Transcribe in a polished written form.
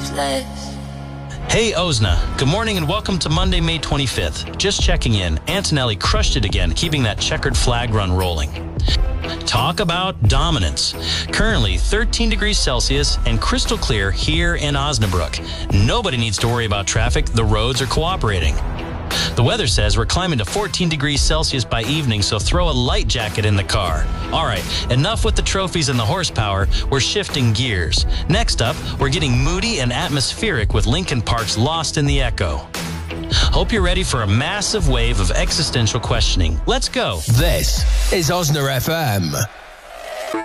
Hey, Osna. Good morning and welcome to Monday, May 25th. Just checking in. Antonelli crushed it again, keeping that checkered flag run rolling. Talk about dominance. Currently 13 degrees Celsius and crystal clear here in Osnabrück. Nobody needs to worry about traffic. The roads are cooperating. The weather says we're climbing to 14 degrees Celsius by evening, so throw a light jacket in the car. All right, enough with the trophies and the horsepower. We're shifting gears. Next up, we're getting moody and atmospheric with Linkin Park's Lost in the Echo. Hope you're ready for a massive wave of existential questioning. Let's go. This is Osna FM.